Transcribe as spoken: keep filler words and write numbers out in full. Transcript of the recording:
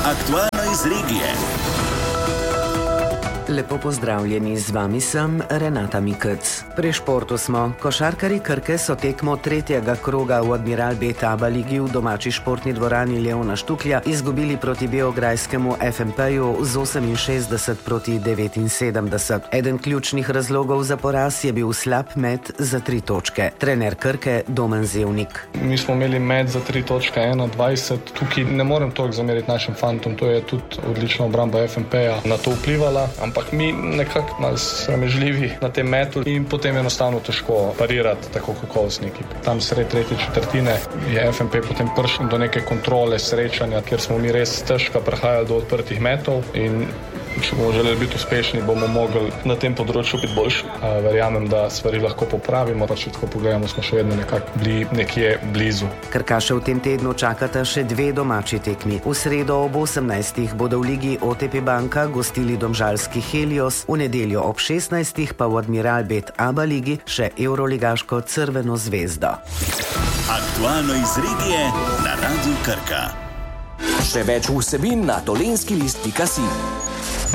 Aktualno iz regije. Lepo pozdravljeni, z vami sem Renata Mikec. Pri športu smo. Košarkarji Krke so tekmo tretjega kroga v Admiral Bet ABA ligi v domači športni dvorani Leona Štuklja izgubili proti beograjskemu F M P-ju z oseminšestdeset proti devetinsedemdeset. Eden ključnih razlogov za poraz je bil slab met za tri točke. Trener Krke Domen Zevnik. Mi smo imeli met za tri točke ena dvajset. Tukaj ne morem toliko zameriti našim fantom, to je tudi odlična obramba F M P-ja na to vplivala, ampak mi nekako malo sramežljivi na tem metu in potem je enostavno težko parirati tako kakovostni ekipi. Tam sred tretje četrtine je F M P potem prišel do neke kontrole srečanja, kjer smo mi res težko prehajali do odprtih metov in če bomo želeli biti uspešni, bomo mogli na tem področju biti boljši. Verjamem, da stvari lahko popravimo, pa če tako pogledamo, smo še vedno nekako bili nekje blizu. Krkaše v tem tednu čakata še dve domači tekmi. V sredo ob osemnajstih bodo v ligi O T P Banka gostili domžalski Helios, v nedeljo ob šestnajstih pa v Admiral Bet ABA ligi še evroligaško Crveno zvezdo. Aktualno iz regije na Radiu Krka. Še več vsebin na dolenjski list pika si.